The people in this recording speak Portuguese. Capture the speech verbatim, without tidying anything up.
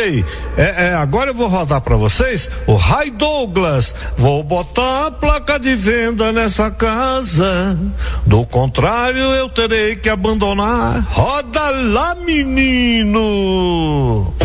olha aí, é, é, agora eu vou rodar pra vocês o Ray Douglas. Vou botar a placa de venda nessa casa, do contrário eu terei que abandonar. Roda lá, menino!